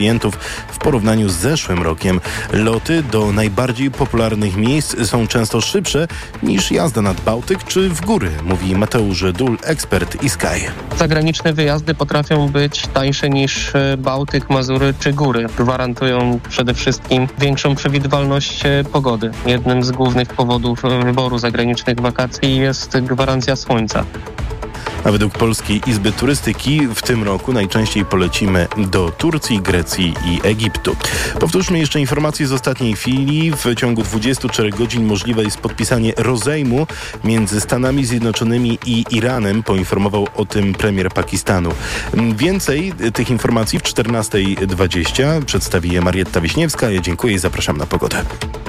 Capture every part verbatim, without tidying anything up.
klientów w porównaniu z zeszłym rokiem. Loty do najbardziej popularnych miejsc są często szybsze niż jazda nad Bałtyk czy w góry, mówi Mateusz Dul, ekspert I S K Y. Zagraniczne wyjazdy potrafią być tańsze niż Bałtyk, Mazury czy góry. Gwarantują przede wszystkim większą przewidywalność pogody. Jednym z głównych powodów wyboru zagranicznych wakacji jest gwarancja słońca. A według Polskiej Izby Turystyki w tym roku najczęściej polecimy do Turcji, Grecji i Egiptu. Powtórzmy jeszcze informacje z ostatniej chwili. W ciągu dwudziestu czterech godzin możliwe jest podpisanie rozejmu między Stanami Zjednoczonymi i Iranem, poinformował o tym premier Pakistanu. Więcej tych informacji w czternasta dwadzieścia przedstawi je Marietta Wiśniewska. Ja dziękuję i zapraszam na pogodę.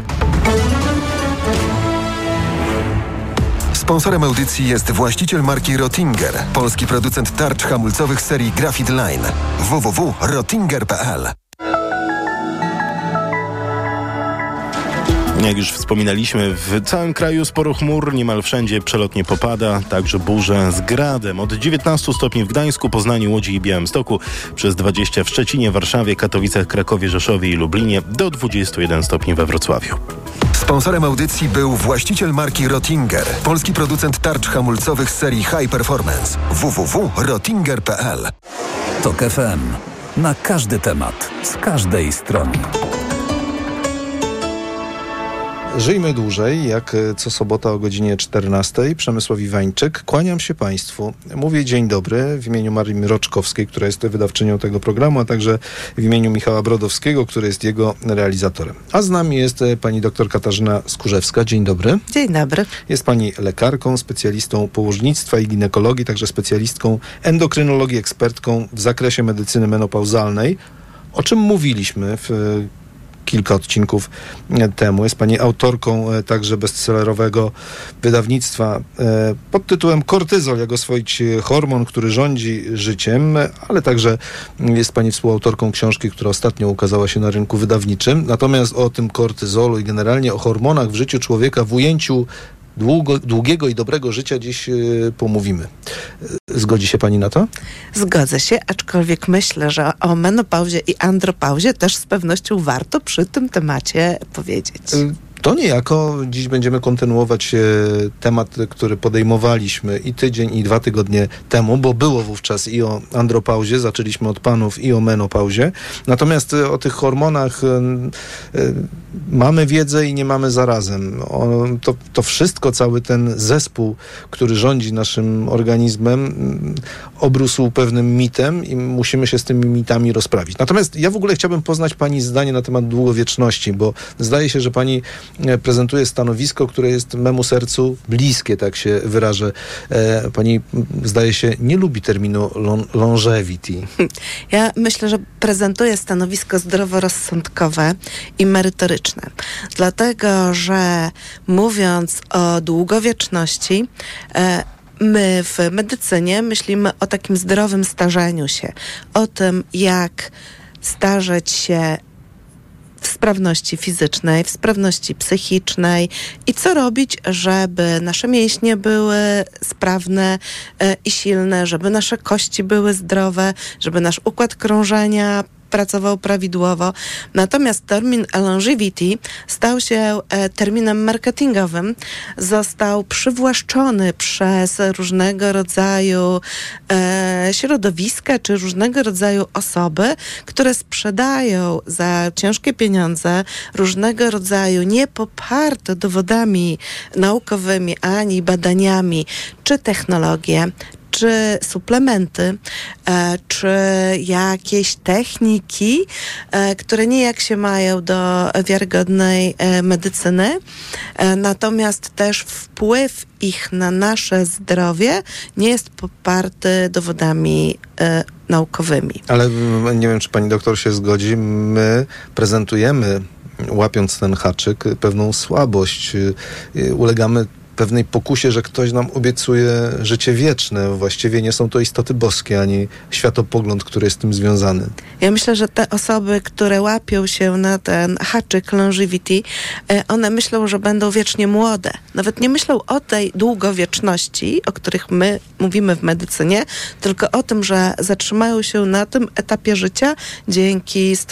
Sponsorem audycji jest właściciel marki Rottinger, polski producent tarcz hamulcowych serii Graphite Line. w w w kropka rottinger kropka p l. Jak już wspominaliśmy, w całym kraju sporo chmur, niemal wszędzie przelotnie popada, także burze z gradem. Od dziewiętnastu stopni w Gdańsku, Poznaniu, Łodzi i Białymstoku, przez dwadzieścia w Szczecinie, Warszawie, Katowicach, Krakowie, Rzeszowie i Lublinie, do dwudziestu jeden stopni we Wrocławiu. Sponsorem audycji był właściciel marki Rottinger, polski producent tarcz hamulcowych serii High Performance. w w w kropka rottinger kropka p l. Tok F M. Na każdy temat, z każdej strony. Żyjmy dłużej, jak co sobota o godzinie czternastej. Przemysław Iwańczyk. Kłaniam się Państwu. Mówię dzień dobry w imieniu Marii Mroczkowskiej, która jest wydawczynią tego programu, a także w imieniu Michała Brodowskiego, który jest jego realizatorem. A z nami jest pani dr Katarzyna Skórzewska. Dzień dobry. Dzień dobry. Jest pani lekarką, specjalistą położnictwa i ginekologii, także specjalistką endokrynologii, ekspertką w zakresie medycyny menopauzalnej, o czym mówiliśmy w kilka odcinków temu. Jest pani autorką także bestsellerowego wydawnictwa pod tytułem Kortyzol, jak oswoić hormon, który rządzi życiem, ale także jest pani współautorką książki, która ostatnio ukazała się na rynku wydawniczym. Natomiast o tym kortyzolu i generalnie o hormonach w życiu człowieka w ujęciu Długo, długiego i dobrego życia dziś yy, pomówimy. Zgodzi się pani na to? Zgodzę się, aczkolwiek myślę, że o menopauzie i andropauzie też z pewnością warto przy tym temacie powiedzieć. Y- To niejako dziś będziemy kontynuować e, temat, który podejmowaliśmy i tydzień, i dwa tygodnie temu, bo było wówczas i o andropauzie, zaczęliśmy od panów, i o menopauzie. Natomiast e, o tych hormonach e, e, mamy wiedzę i nie mamy zarazem. O, to, to wszystko, cały ten zespół, który rządzi naszym organizmem, m, obrósł pewnym mitem i musimy się z tymi mitami rozprawić. Natomiast ja w ogóle chciałbym poznać pani zdanie na temat długowieczności, bo zdaje się, że pani prezentuje stanowisko, które jest memu sercu bliskie, tak się wyrażę. E, pani, zdaje się, nie lubi terminu long- longevity. Ja myślę, że prezentuję stanowisko zdroworozsądkowe i merytoryczne. Dlatego, że mówiąc o długowieczności, e, my w medycynie myślimy o takim zdrowym starzeniu się, o tym, jak starzeć się w sprawności fizycznej, w sprawności psychicznej i co robić, żeby nasze mięśnie były sprawne e, i silne, żeby nasze kości były zdrowe, żeby nasz układ krążenia pracował prawidłowo. Natomiast termin longevity stał się e, terminem marketingowym, został przywłaszczony przez różnego rodzaju e, środowiska czy różnego rodzaju osoby, które sprzedają za ciężkie pieniądze różnego rodzaju niepoparte dowodami naukowymi ani badaniami czy technologie, czy suplementy, e, czy jakieś techniki, e, które nijak się mają do wiarygodnej e, medycyny, e, natomiast też wpływ ich na nasze zdrowie nie jest poparty dowodami e, naukowymi. Ale nie wiem, czy pani doktor się zgodzi, my prezentujemy, łapiąc ten haczyk, pewną słabość. Ulegamy pewnej pokusie, że ktoś nam obiecuje życie wieczne. Właściwie nie są to istoty boskie, ani światopogląd, który jest z tym związany. Ja myślę, że te osoby, które łapią się na ten haczyk longevity, one myślą, że będą wiecznie młode. Nawet nie myślą o tej długowieczności, o których my mówimy w medycynie, tylko o tym, że zatrzymają się na tym etapie życia dzięki